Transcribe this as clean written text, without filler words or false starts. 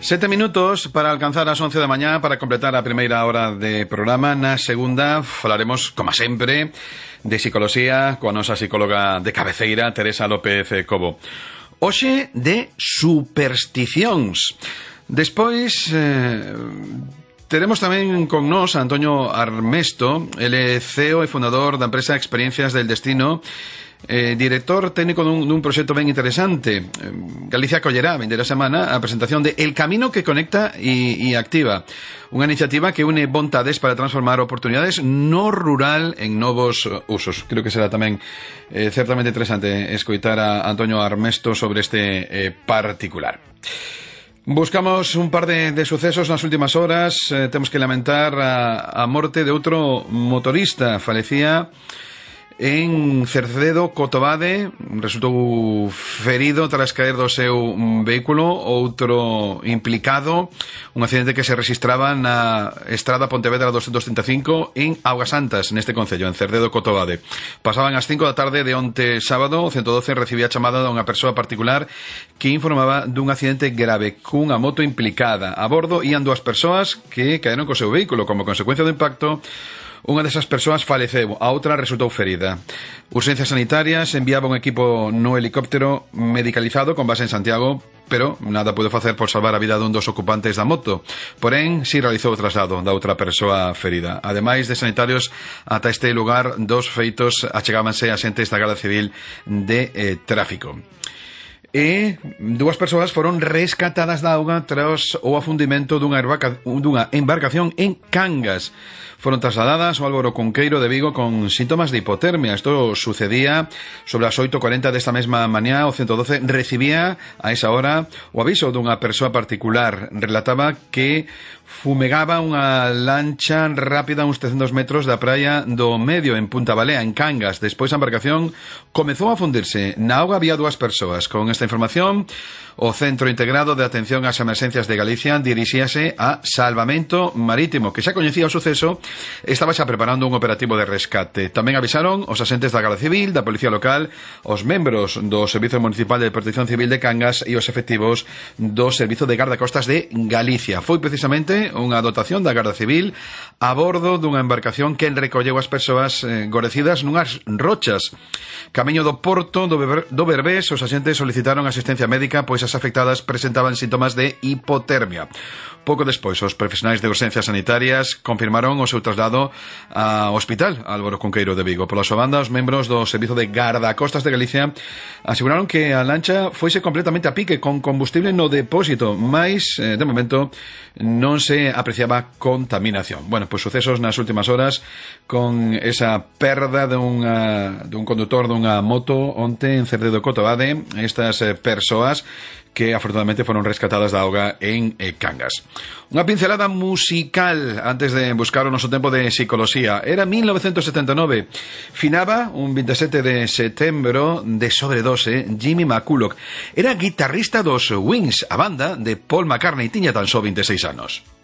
7 minutos para alcanzar as 11 da mañá para completar a primeira hora de programa. Na segunda falaremos, como sempre, de psicoloxía coa nosa psicóloga de cabeceira, Teresa López Cobo. Hoxe de supersticións. Despois teremos tamén con nós a Antonio Armesto, ele CEO e fundador da empresa Experiencias del Destino, director técnico dun proxecto ben interesante. Galicia acollerá vindeira semana a presentación de El Camino que Conecta e Activa, unha iniciativa que une vontades para transformar oportunidades no rural en novos usos. Creo que será tamén certamente interesante escoitar a Antonio Armesto sobre este particular. Buscamos un par de sucesos nas últimas horas. Temos que lamentar a morte de outro motorista. Falecía en Cercedo, Cotobade, resultou ferido tras caer do seu vehículo. Outro implicado, un accidente que se registraba na estrada Pontevedra 235 en Augas Santas, neste concello, en Cercedo, Cotobade. Pasaban as 5 da tarde de onte sábado. O 112 recibía chamada dunha persoa particular que informaba dun accidente grave cunha moto implicada. A bordo ían dúas persoas que caeron co seu vehículo. Como consecuencia do impacto, unha desas persoas faleceu, a outra resultou ferida. Urxencias Sanitarias enviaba un equipo no helicóptero medicalizado con base en Santiago, pero nada pudo facer por salvar a vida dun dos ocupantes da moto. Porén, si realizou o traslado da outra persoa ferida. Ademais de sanitarios, ata este lugar dos feitos achegábanse axentes da Garda Civil de Tráfico. E dúas persoas foron rescatadas da auga tras o afundimento dunha embarcación en Cangas. Foron trasladadas ao Álvaro Cunqueiro de Vigo con síntomas de hipotermia. Isto sucedía sobre as 8:40 desta mesma mañá. O 112 recibía a esa hora o aviso dunha persoa particular. Relataba que fumegaba unha lancha rápida a uns 300 metros da praia do Medio, en Punta Balea, en Cangas. Despois a embarcación comezou a fundirse. Na auga había dúas persoas. Con esta información, o Centro Integrado de Atención ás Emerxencias de Galicia dirixíase a Salvamento Marítimo, que xa coñecía o suceso, estaba xa preparando un operativo de rescate. Tamén avisaron os asentes da Garda Civil, da Policía Local, os membros do Servizo Municipal de Protección Civil de Cangas e os efectivos do Servizo de Gardacostas de Galicia. Foi precisamente unha dotación da Garda Civil a bordo dunha embarcación que recolleu as persoas gorecidas nunhas rochas. Camiño do porto do Berbés, os agentes solicitaron asistencia médica, pois as afectadas presentaban síntomas de hipotermia. Pouco despois, os profesionais de urxencias sanitarias confirmaron o seu traslado ao Hospital Álvaro Cunqueiro de Vigo. Pola súa banda, os membros do Servizo de Gardacostas de Galicia aseguraron que a lancha foise completamente a pique con combustible no depósito, mais, de momento, non se apreciaba contaminación. Bueno, pois sucesos nas últimas horas con esa perda dun condutor dunha moto onte en Cercedo, Cotobade. Estas persoas que afortunadamente foron rescatadas da auga en Cangas. Unha pincelada musical antes de buscar o noso tempo de psicoloxía. Era 1979. Finaba un 27 de setembro de sobredose Jimmy McCulloch. Era guitarrista dos Wings, a banda de Paul McCartney. Tiña tan só 26 anos.